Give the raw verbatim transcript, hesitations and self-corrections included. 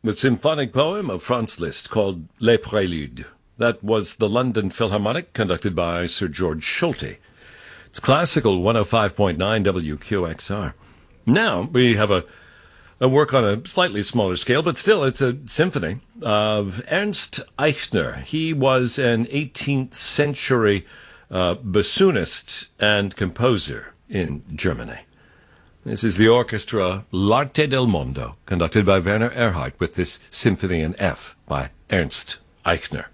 The symphonic poem of Franz Liszt called Les Préludes. That was the London Philharmonic, conducted by Sir George Solti. It's classical one oh five point nine W Q X R. Now we have a, a work on a slightly smaller scale, but still it's a symphony of Ernst Eichner. He was an eighteenth century uh, bassoonist and composer in Germany. This is the orchestra L'Arte del Mondo, conducted by Werner Erhardt, with this Symphony in F by Ernst Eichner.